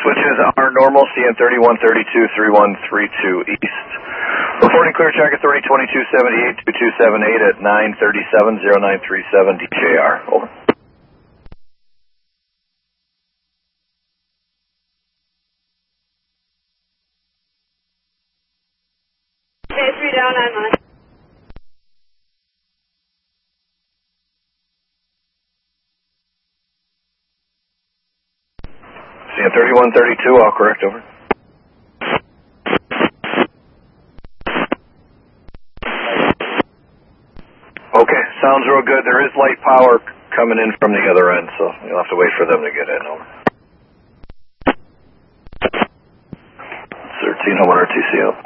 Switches are normal, CN 3132, 3132 East. Reporting clear track at 302278, 2278 at 937, 0937 DJR. Over. Okay, 3 down, I'm on. CN 3132, all correct, over. Okay, sounds real good. There is light power coming in from the other end, so you'll have to wait for them to get in, over. 1301 RTC out.